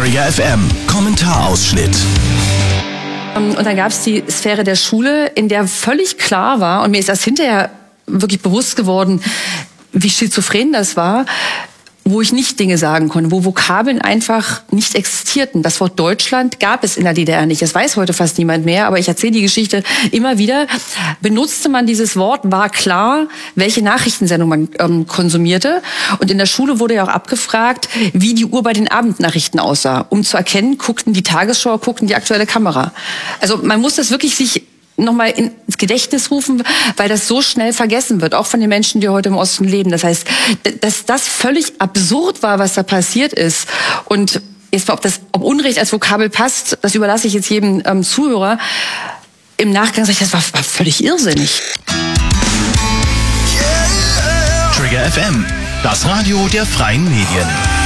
Trigger FM, Kommentarausschnitt. Und dann gab es die Sphäre der Schule, in der völlig klar war, und mir ist das hinterher wirklich bewusst geworden, wie schizophren das war, wo ich nicht Dinge sagen konnte, wo Vokabeln einfach nicht existierten. Das Wort Deutschland gab es in der DDR nicht. Das weiß heute fast niemand mehr, aber ich erzähle die Geschichte immer wieder. Benutzte man dieses Wort, war klar, welche Nachrichtensendung man konsumierte. Und in der Schule wurde ja auch abgefragt, wie die Uhr bei den Abendnachrichten aussah. Um zu erkennen, guckten die Tagesschau, guckten die Aktuelle Kamera. Also man muss das wirklich sich nochmal ins Gedächtnis rufen, weil das so schnell vergessen wird, auch von den Menschen, die heute im Osten leben. Das heißt, dass das völlig absurd war, was da passiert ist. Und jetzt, ob Unrecht als Vokabel passt, das überlasse ich jetzt jedem Zuhörer. Im Nachgang sage ich, das war völlig irrsinnig. Trigger FM, das Radio der freien Medien.